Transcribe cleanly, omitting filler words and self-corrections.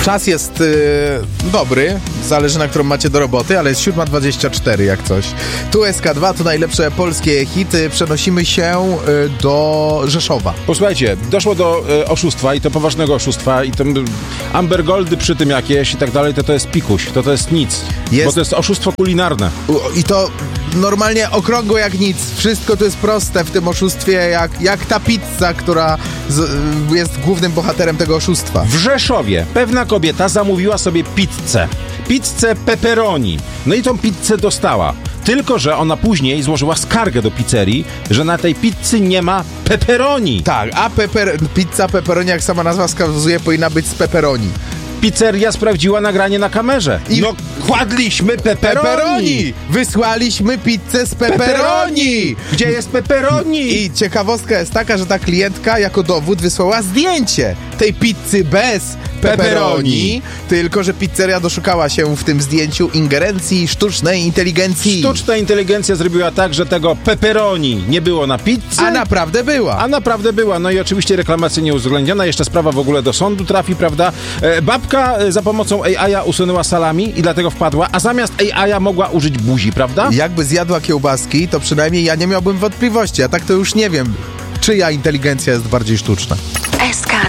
Czas jest dobry, zależy na którą macie do roboty, ale jest 7:24 jak coś. Tu SK2, to najlepsze polskie hity. Przenosimy się do Rzeszowa. Posłuchajcie, doszło do oszustwa i to poważnego oszustwa i to Amber Goldy przy tym jakieś i tak dalej, to jest pikuś, to jest nic, bo to jest oszustwo kulinarne. I to normalnie okrągłe jak nic. Wszystko tu jest proste w tym oszustwie, jak ta pizza, która jest głównym bohaterem tego oszustwa. W Rzeszowie pewna kobieta zamówiła sobie pizzę pepperoni. No i tą pizzę dostała. Tylko że ona później złożyła skargę do pizzerii, że na tej pizzy nie ma pepperoni. Tak, a pizza pepperoni, jak sama nazwa wskazuje, powinna być z pepperoni. Pizzeria sprawdziła nagranie na kamerze. No, kładliśmy pepperoni! Wysłaliśmy pizzę z pepperoni! Gdzie jest pepperoni? I ciekawostka jest taka, że ta klientka jako dowód wysłała zdjęcie tej pizzy bez pepperoni, tylko że pizzeria doszukała się w tym zdjęciu ingerencji sztucznej inteligencji. Sztuczna inteligencja zrobiła tak, że tego pepperoni nie było na pizzy. A naprawdę była. No i oczywiście reklamacja nieuwzględniona. Jeszcze sprawa w ogóle do sądu trafi, prawda? Babka za pomocą AI-a usunęła salami i dlatego wpadła, a zamiast AI-a mogła użyć buzi, prawda? Jakby zjadła kiełbaski, to przynajmniej ja nie miałbym wątpliwości, a tak to już nie wiem, czyja inteligencja jest bardziej sztuczna. SK